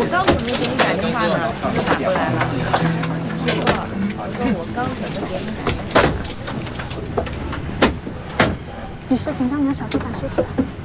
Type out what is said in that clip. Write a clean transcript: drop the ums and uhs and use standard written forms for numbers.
刚准备给你打电话呢，他就打过来了。我刚准备给你打电话。 女士，请到你的小地板休息。